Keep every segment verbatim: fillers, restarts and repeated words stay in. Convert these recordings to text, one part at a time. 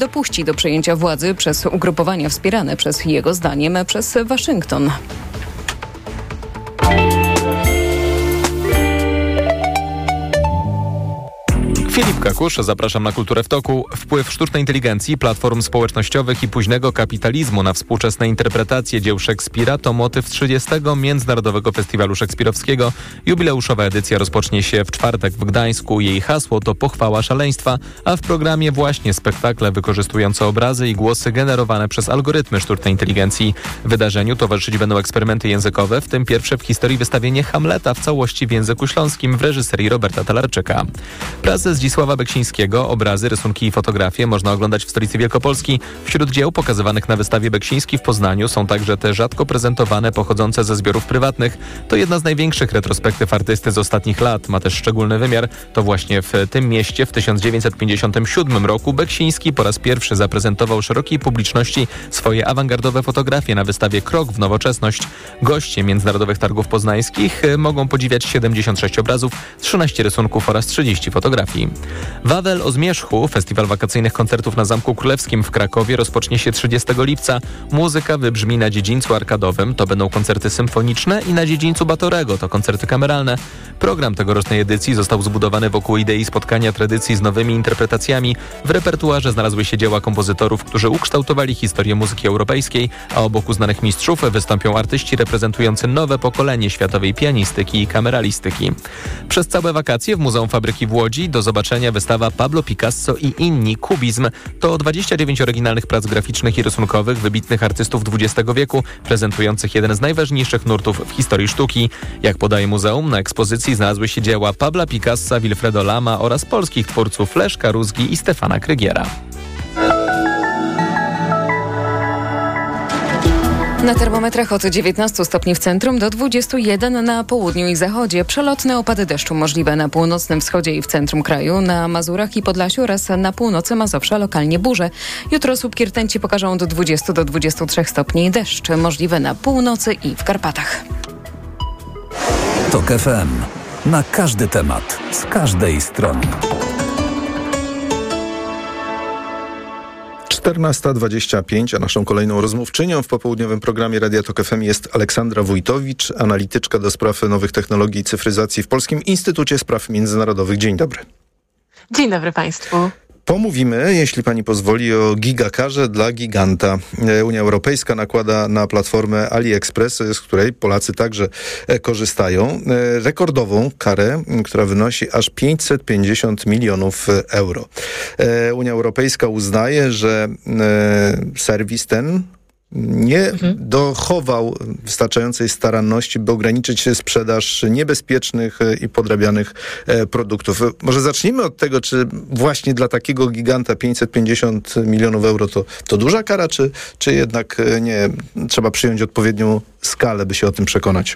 dopuści do przejęcia władzy przez ugrupowania wspierane przez jego zdaniem przez Waszyngton. Filip Kakusz, zapraszam na Kulturę w toku. Wpływ sztucznej inteligencji, platform społecznościowych i późnego kapitalizmu na współczesne interpretacje dzieł Szekspira to motyw trzydziestego Międzynarodowego Festiwalu Szekspirowskiego. Jubileuszowa edycja rozpocznie się w czwartek w Gdańsku. Jej hasło to pochwała szaleństwa, a w programie właśnie spektakle wykorzystujące obrazy i głosy generowane przez algorytmy sztucznej inteligencji. Wydarzeniu towarzyszyć będą eksperymenty językowe, w tym pierwsze w historii wystawienie Hamleta w całości w języku śląskim w reżyserii Roberta Talarczyka. Prezes Zdzisława Beksińskiego. Obrazy, rysunki i fotografie można oglądać w stolicy Wielkopolski. Wśród dzieł pokazywanych na wystawie Beksiński w Poznaniu są także te rzadko prezentowane, pochodzące ze zbiorów prywatnych. To jedna z największych retrospektyw artysty z ostatnich lat. Ma też szczególny wymiar. To właśnie w tym mieście w tysiąc dziewięćset pięćdziesiątym siódmym roku Beksiński po raz pierwszy zaprezentował szerokiej publiczności swoje awangardowe fotografie na wystawie Krok w nowoczesność. Goście Międzynarodowych Targów Poznańskich mogą podziwiać siedemdziesiąt sześć obrazów, trzynaście rysunków oraz trzydzieści fotografii. Wawel o Zmierzchu, festiwal wakacyjnych koncertów na Zamku Królewskim w Krakowie rozpocznie się trzydziestego lipca. Muzyka wybrzmi na dziedzińcu arkadowym, to będą koncerty symfoniczne, i na dziedzińcu Batorego, to koncerty kameralne. Program tegorocznej edycji został zbudowany wokół idei spotkania tradycji z nowymi interpretacjami. W repertuarze znalazły się dzieła kompozytorów, którzy ukształtowali historię muzyki europejskiej, a obok uznanych mistrzów wystąpią artyści reprezentujący nowe pokolenie światowej pianistyki i kameralistyki. Przez całe wakacje w Muzeum Fabryki w Łodzi do zobaczenia wystawa Pablo Picasso i inni Kubizm. To dwadzieścia dziewięć oryginalnych prac graficznych i rysunkowych wybitnych artystów dwudziestego wieku, prezentujących jeden z najważniejszych nurtów w historii sztuki. Jak podaje muzeum, na ekspozycji znalazły się dzieła Pabla Picassa, Wilfredo Lama oraz polskich twórców Leszka Rózgi i Stefana Krygiera. Na termometrach od dziewiętnastu stopni w centrum do dwudziestu jeden na południu i zachodzie. Przelotne opady deszczu możliwe na północnym wschodzie i w centrum kraju, na Mazurach i Podlasiu oraz na północy Mazowsza lokalnie burze. Jutro słupki rtęci pokażą do dwudziestu do dwudziestu trzech stopni. Deszcz możliwy na północy i w Karpatach. TOK F M. Na każdy temat, z każdej strony. czternasta dwadzieścia pięć, a naszą kolejną rozmówczynią w popołudniowym programie Radia Tok F M jest Aleksandra Wójtowicz, analityczka do spraw nowych technologii i cyfryzacji w Polskim Instytucie Spraw Międzynarodowych. Dzień dobry. Dzień dobry Państwu. Pomówimy, jeśli pani pozwoli, o gigakarze dla giganta. Unia Europejska nakłada na platformę AliExpress, z której Polacy także korzystają, rekordową karę, która wynosi aż pięćset pięćdziesiąt milionów euro. Unia Europejska uznaje, że serwis ten nie mhm. dochował wystarczającej staranności, by ograniczyć sprzedaż niebezpiecznych i podrabianych produktów. Może zacznijmy od tego, czy właśnie dla takiego giganta pięćset pięćdziesiąt milionów euro to, to duża kara, czy, czy jednak nie trzeba przyjąć odpowiednią skalę, by się o tym przekonać?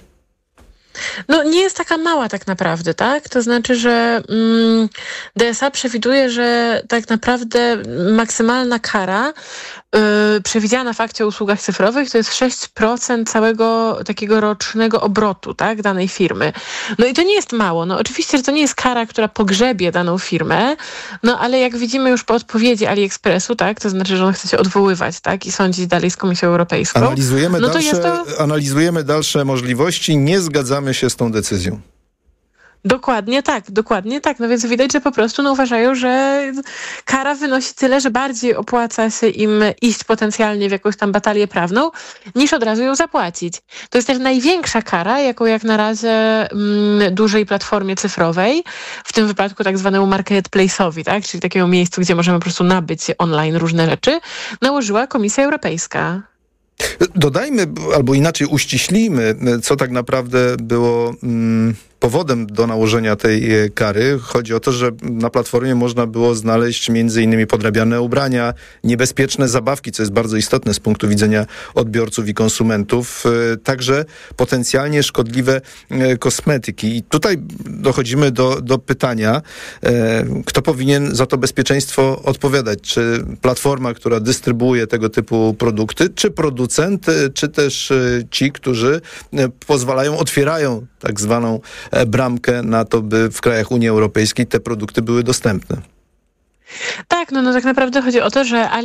No nie jest taka mała tak naprawdę, tak? To znaczy, że mm, D S A przewiduje, że tak naprawdę maksymalna kara yy, przewidziana w akcie o usługach cyfrowych to jest sześć procent całego takiego rocznego obrotu, tak? Danej firmy. No i to nie jest mało. No oczywiście, że to nie jest kara, która pogrzebie daną firmę, no ale jak widzimy już po odpowiedzi AliExpressu, tak? To znaczy, że on chce się odwoływać, tak? I sądzić dalej z Komisją Europejską. Analizujemy, no dalsze, to to... analizujemy dalsze możliwości, nie zgadzamy się z tą decyzją. Dokładnie tak, dokładnie tak. No więc widać, że po prostu no, uważają, że kara wynosi tyle, że bardziej opłaca się im iść potencjalnie w jakąś tam batalię prawną, niż od razu ją zapłacić. To jest też największa kara, jaką jak na razie mm, dużej platformie cyfrowej, w tym wypadku tak zwanemu marketplace'owi, tak? Czyli takiemu miejscu, gdzie możemy po prostu nabyć online różne rzeczy, nałożyła Komisja Europejska. Dodajmy, albo inaczej uściślijmy, co tak naprawdę było mm, powodem do nałożenia tej kary. Chodzi o to, że na platformie można było znaleźć między innymi podrabiane ubrania, niebezpieczne zabawki, co jest bardzo istotne z punktu widzenia odbiorców i konsumentów, także potencjalnie szkodliwe kosmetyki. I tutaj dochodzimy do, do pytania, kto powinien za to bezpieczeństwo odpowiadać? Czy platforma, która dystrybuuje tego typu produkty, czy producent, czy też ci, którzy pozwalają, otwierają tak zwaną bramkę na to, by w krajach Unii Europejskiej te produkty były dostępne? Tak, no, no tak naprawdę chodzi o to, że